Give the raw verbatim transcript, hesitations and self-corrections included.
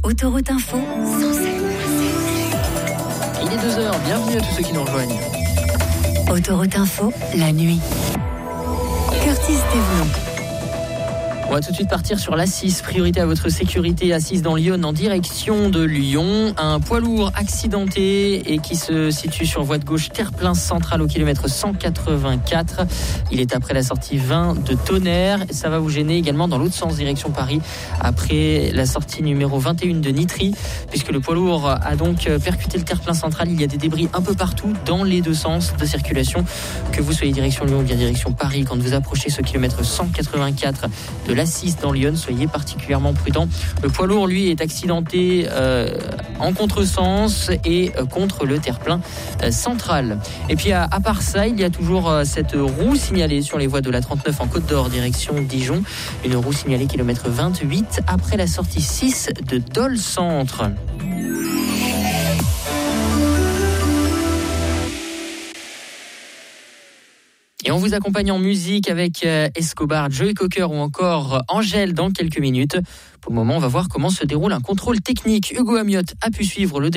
Autoroute Info, cent sept. Il est deux heures, bienvenue à tous ceux qui nous rejoignent. Autoroute Info, la nuit. Curtis Thévelon. On va tout de suite partir sur l'A six. Priorité à votre sécurité. A six dans Lyon, en direction de Lyon. Un poids lourd accidenté et qui se situe sur voie de gauche terre-plein central au kilomètre cent quatre-vingt-quatre. Il est après la sortie vingt de Tonnerre. Ça va vous gêner également dans l'autre sens, direction Paris, après la sortie numéro vingt et un de Nitry, puisque le poids lourd a donc percuté le terre-plein central. Il y a des débris un peu partout dans les deux sens de circulation. Que vous soyez direction Lyon ou bien direction Paris, quand vous approchez ce kilomètre cent quatre-vingt-quatre de l'A six dans Lyon, soyez particulièrement prudents. Le poids lourd, lui, est accidenté euh, en contresens et euh, contre le terre-plein euh, central. Et puis à, à part ça, il y a toujours euh, cette roue signalée sur les voies de la trente-neuf en Côte d'Or, direction Dijon. Une roue signalée kilomètre vingt-huit après la sortie six de Dole Centre. Et on vous accompagne en musique avec Escobar, Joey Cocker ou encore Angèle dans quelques minutes. Pour le moment, on va voir comment se déroule un contrôle technique. Hugo Amiotte a pu suivre le